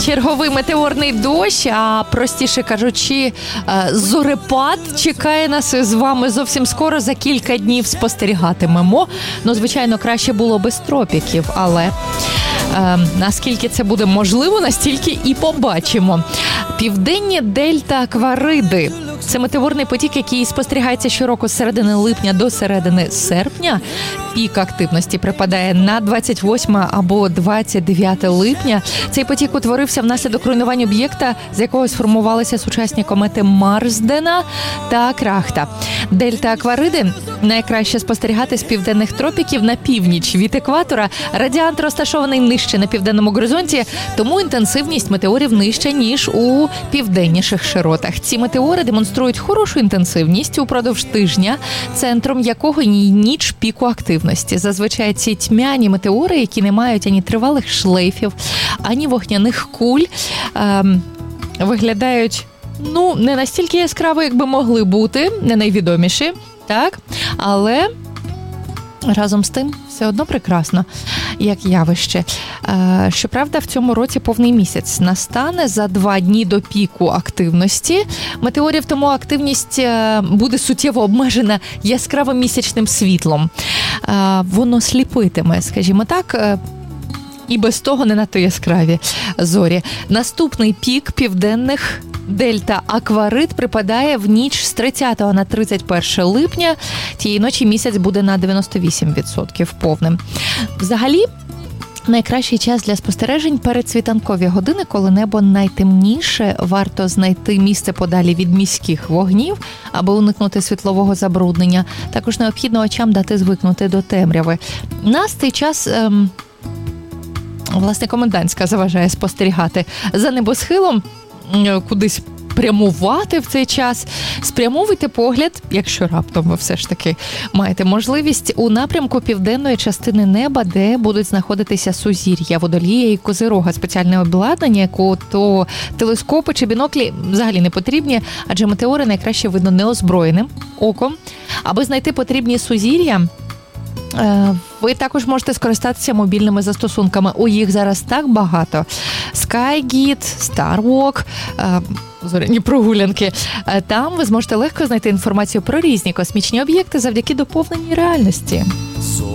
Черговий метеорний дощ, а простіше кажучи, зорепад чекає нас з вами зовсім скоро, за кілька днів спостерігатимемо. Ну, звичайно, краще було без тропіків, але наскільки це буде можливо, настільки і побачимо. Південні дельта-аквариди. Це метеорний потік, який спостерігається щороку з середини липня до середини серпня. Пік активності припадає на 28 або 29 липня. Цей потік утворився внаслідок руйнування об'єкта, з якого сформувалися сучасні комети Марсдена та Крахта. Дельта-аквариди найкраще спостерігати з південних тропіків на північ від екватора. Радіант розташований нижче на південному горизонті, тому інтенсивність метеорів нижча, ніж у південніших широтах. Ці метеори демонструють хорошу інтенсивність упродовж тижня, центром якого ніч піку активності. Зазвичай ці тьмяні метеори, які не мають ані тривалих шлейфів, ані вогняних куль, виглядають не настільки яскраво, як би могли бути, не найвідоміші, так? Але разом з тим все одно прекрасно, як явище. Щоправда, в цьому році повний місяць настане за 2 дні до піку активності метеорів, тому активність буде суттєво обмежена яскравим місячним світлом. Воно сліпитиме, скажімо так, і без того не надто яскраві зорі. Наступний пік південних дельта-акварид припадає в ніч з 30 на 31 липня. Тієї ночі місяць буде на 98% повним. Взагалі, найкращий час для спостережень – передсвітанкові години, коли небо найтемніше. Варто знайти місце подалі від міських вогнів, аби уникнути світлового забруднення. Також необхідно очам дати звикнути до темряви. Нас цей час власне, комендантська заважає спостерігати за небосхилом, кудись прямувати в цей час. Спрямовуйте погляд, якщо раптом ви все ж таки маєте можливість, у напрямку південної частини неба, де будуть знаходитися сузір'я Водолія і Козирога. Спеціальне обладнання, то телескопи чи біноклі взагалі не потрібні, адже метеори найкраще видно неозброєним оком. Аби знайти потрібні сузір'я, ви також можете скористатися мобільними застосунками. У їх зараз так багато. Skyguide, Starwalk, зоряні прогулянки. Там ви зможете легко знайти інформацію про різні космічні об'єкти завдяки доповненій реальності.